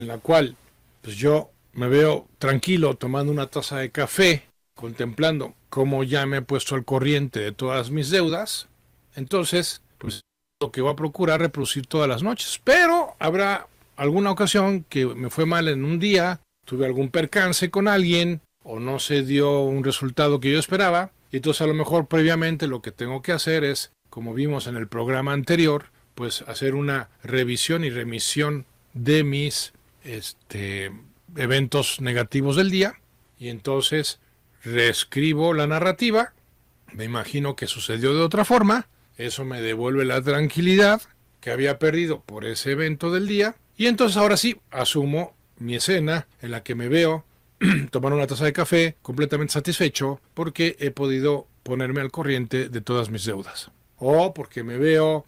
en la cual pues yo me veo tranquilo tomando una taza de café, contemplando cómo ya me he puesto al corriente de todas mis deudas, entonces pues lo que voy a procurar reproducir todas las noches. Pero habrá alguna ocasión que me fue mal en un día, tuve algún percance con alguien o no se dio un resultado que yo esperaba, y entonces a lo mejor previamente lo que tengo que hacer es, como vimos en el programa anterior, pues hacer una revisión y remisión de mis eventos negativos del día, y entonces reescribo la narrativa, me imagino que sucedió de otra forma, eso me devuelve la tranquilidad que había perdido por ese evento del día, y entonces ahora sí asumo mi escena en la que me veo tomar una taza de café completamente satisfecho porque he podido ponerme al corriente de todas mis deudas, o porque me veo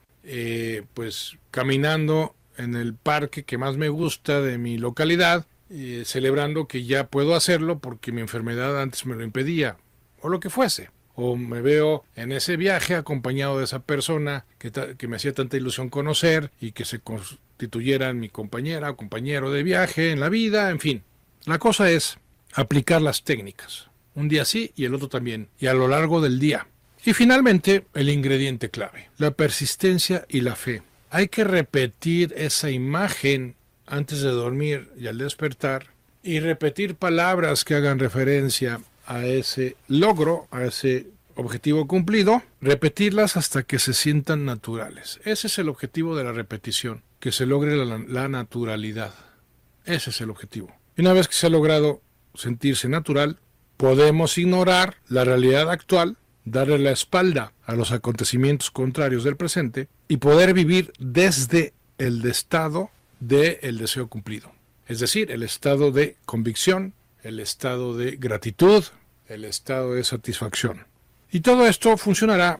pues caminando en el parque que más me gusta de mi localidad, celebrando que ya puedo hacerlo porque mi enfermedad antes me lo impedía, o lo que fuese. O me veo en ese viaje acompañado de esa persona que me hacía tanta ilusión conocer y que se constituyera en mi compañera o compañero de viaje en la vida, en fin. La cosa es aplicar las técnicas, un día sí y el otro también, y a lo largo del día. Y finalmente, el ingrediente clave, la persistencia y la fe. Hay que repetir esa imagen antes de dormir y al despertar, y repetir palabras que hagan referencia a ese logro, a ese objetivo cumplido, repetirlas hasta que se sientan naturales. Ese es el objetivo de la repetición, que se logre la naturalidad. Ese es el objetivo. Y una vez que se ha logrado sentirse natural, podemos ignorar la realidad actual, darle la espalda a los acontecimientos contrarios del presente y poder vivir desde el estado del deseo cumplido. Es decir, el estado de convicción, el estado de gratitud, el estado de satisfacción. Y todo esto funcionará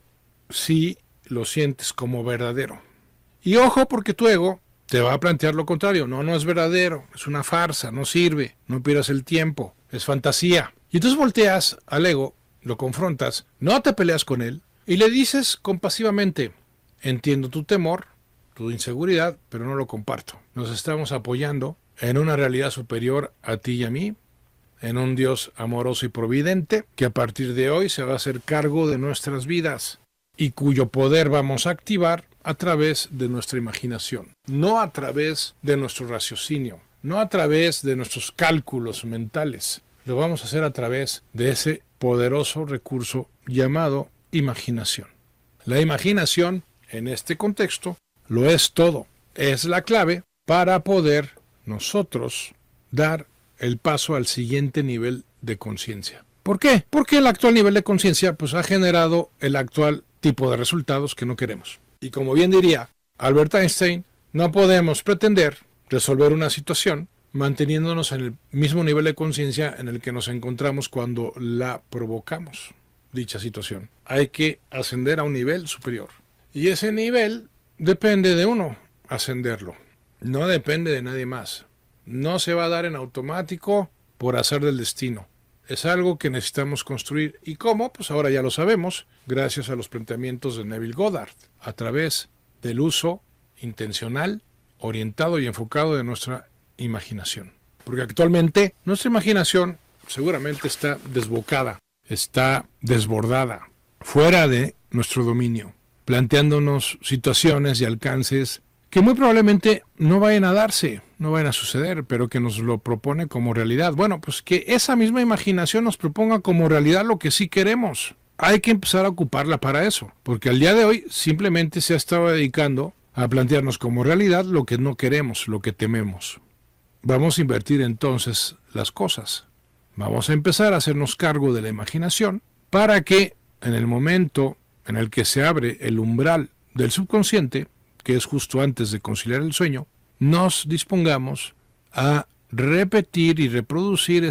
si lo sientes como verdadero. Y ojo, porque tu ego te va a plantear lo contrario. No, no es verdadero, es una farsa, no sirve, no pierdas el tiempo, es fantasía. Y entonces volteas al ego, lo confrontas, no te peleas con él y le dices compasivamente: entiendo tu temor, tu inseguridad, pero no lo comparto. Nos estamos apoyando en una realidad superior a ti y a mí, en un Dios amoroso y providente que a partir de hoy se va a hacer cargo de nuestras vidas y cuyo poder vamos a activar a través de nuestra imaginación, no a través de nuestro raciocinio, no a través de nuestros cálculos mentales. Lo vamos a hacer a través de ese poderoso recurso llamado imaginación. La imaginación, en este contexto, lo es todo. Es la clave para poder nosotros dar el paso al siguiente nivel de conciencia. ¿Por qué? Porque el actual nivel de conciencia pues, ha generado el actual tipo de resultados que no queremos. Y como bien diría Albert Einstein, no podemos pretender resolver una situación manteniéndonos en el mismo nivel de conciencia en el que nos encontramos cuando la provocamos, dicha situación. Hay que ascender a un nivel superior. Y ese nivel depende de uno ascenderlo. No depende de nadie más. No se va a dar en automático por azar del destino. Es algo que necesitamos construir. ¿Y cómo? Pues ahora ya lo sabemos, gracias a los planteamientos de Neville Goddard, a través del uso intencional, orientado y enfocado de nuestra imaginación. Porque actualmente nuestra imaginación seguramente está desbocada, está desbordada, fuera de nuestro dominio, planteándonos situaciones y alcances que muy probablemente no vayan a darse, no vayan a suceder, pero que nos lo propone como realidad. Bueno, pues que esa misma imaginación nos proponga como realidad lo que sí queremos. Hay que empezar a ocuparla para eso, porque al día de hoy simplemente se ha estado dedicando a plantearnos como realidad lo que no queremos, lo que tememos. Vamos a invertir entonces las cosas. Vamos a empezar a hacernos cargo de la imaginación para que en el momento en el que se abre el umbral del subconsciente, que es justo antes de conciliar el sueño, nos dispongamos a repetir y repetir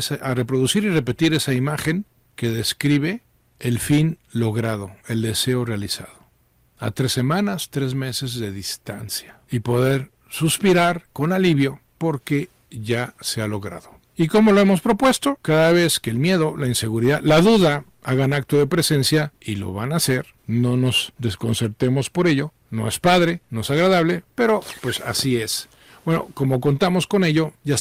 esa imagen que describe el fin logrado, el deseo realizado. A 3 semanas, 3 meses de distancia. Y poder suspirar con alivio porque ya se ha logrado. Y como lo hemos propuesto, cada vez que el miedo, la inseguridad, la duda hagan acto de presencia, y lo van a hacer, no nos desconcertemos por ello. No es padre, no es agradable, pero pues así es. Bueno, como contamos con ello, ya